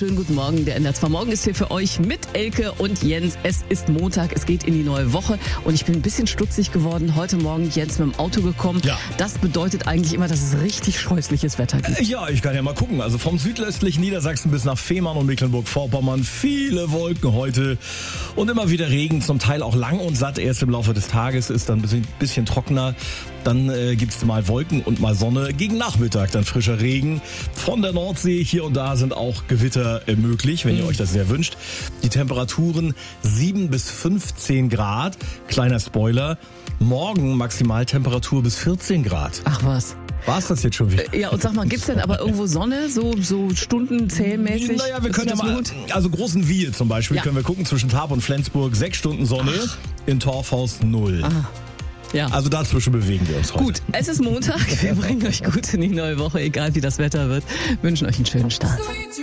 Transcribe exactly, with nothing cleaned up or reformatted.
schönen guten Morgen. Der N R zwei Morgen ist hier für euch mit Elke und Jens. Es ist Montag, es geht in die neue Woche und ich bin ein bisschen stutzig geworden. Heute Morgen Jens mit dem Auto gekommen. Ja. Das bedeutet eigentlich immer, dass es richtig scheußliches Wetter gibt. Ja, ich kann ja mal gucken. Also vom südöstlichen Niedersachsen bis nach Fehmarn und Mecklenburg-Vorpommern viele Wolken heute und immer wieder Regen, zum Teil auch lang und satt. Erst im Laufe des Tages ist dann ein bisschen, bisschen trockener. Dann äh, gibt es mal Wolken und mal Sonne. Gegen Nachmittag dann frischer Regen. Von der Nordsee hier und da sind auch Gewitter äh, möglich, wenn ihr euch das sehr wünscht. Die Temperaturen sieben bis fünfzehn Grad. Kleiner Spoiler. Morgen Maximaltemperatur bis vierzehn Grad. Ach was. War's das jetzt schon wieder? Ja, und sag mal, gibt's denn aber irgendwo Sonne, so, so stundenzählmäßig? Naja, wir Ist können ja das mal, gut? also großen Wiehe zum Beispiel, Ja. können wir gucken, zwischen Tarp und Flensburg sechs Stunden Sonne, Ach. in Torfhaus null. Ah, ja. Also dazwischen bewegen wir uns heute. Gut, es ist Montag. Wir bringen euch gut in die neue Woche, egal wie das Wetter wird. Wünschen euch einen schönen Start.